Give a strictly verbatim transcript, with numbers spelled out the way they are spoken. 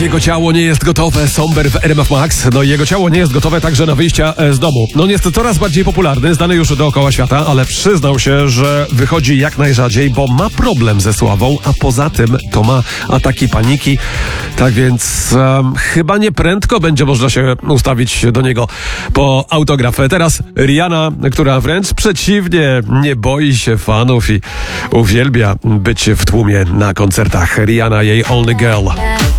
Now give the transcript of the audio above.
Jego ciało nie jest gotowe, Somber w R M F Max. No i jego ciało nie jest gotowe także na wyjścia z domu. No jest coraz bardziej popularny, znany już dookoła świata, ale przyznał się, że wychodzi jak najrzadziej, bo ma problem ze sławą, a poza tym to ma ataki paniki. Tak więc um, chyba nieprędko będzie można się ustawić do niego po autograf. Teraz Rihanna, która wręcz przeciwnie, nie boi się fanów i uwielbia być w tłumie na koncertach. Rihanna, jej Only Girl.